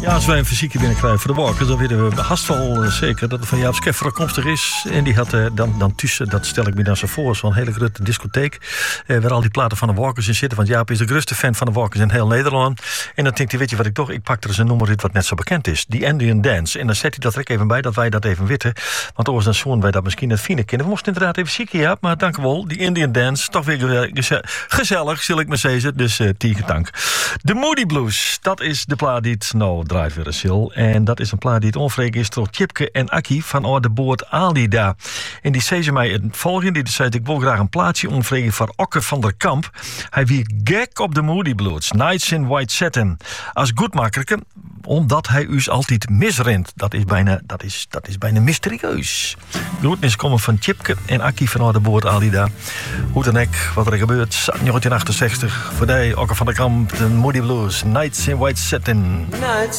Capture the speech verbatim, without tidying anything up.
Ja, als wij een fysieke binnenkrijgen voor de Walkers, dan weten we haast wel uh, zeker dat het van Jaap Scheffer komstig is. En die had uh, dan, dan tussen, dat stel ik me dan zo voor, zo'n hele grote discotheek. Uh, waar al die platen van de Walkers in zitten. Want Jaap is de grootste fan van de Walkers in heel Nederland. En dan denkt hij, weet je wat ik toch, ik pak er eens een nummer uit wat net zo bekend is. Die Indian Dance. En dan zet hij dat er ook even bij, dat wij dat even weten. Want anders dan zoen wij dat misschien het fine kennen. We moesten inderdaad even zieken, Jaap, maar dank u wel. Die Indian Dance, toch weer gezellig, zal ik maar zeggen. Dus uh, tegen dank. De Moody Blues, dat is de plaat die het nou draait weer een sil. En dat is een plaat die het onvreken is door Tjipke en Akkie van oh, de boord Alida. En die zei ze mij het volgende. Die zei, ik wil graag een plaatsje onvreken voor Okke van der Kamp. Hij wie gek op de Moody Blues. Nights in White Satin. Als goedmakerke, omdat hij u altijd misrent. Dat is bijna, dat is, dat is bijna mysterieus. Groetnis komen van Tjipke en Akkie van oh, de boord Alida. Hoe dan ook, wat er gebeurt. negentien achtenzestig, voor die Okke van der Kamp, de Moody Blues. Nights in White Satin. Nights